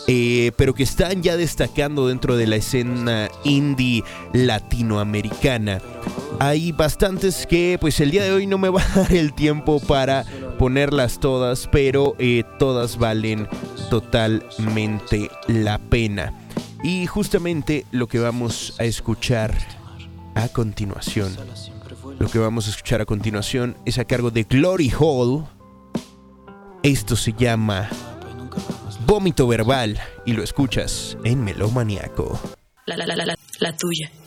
pero que están ya destacando dentro de la escena indie latinoamericana. Hay bastantes que pues el día de hoy no me va a dar el tiempo para ponerlas todas, pero todas valen totalmente la pena. Y justamente lo que vamos a escuchar a continuación, es a cargo de Glory Hall. Esto se llama Vómito Verbal y lo escuchas en Melómaniaco. La tuya.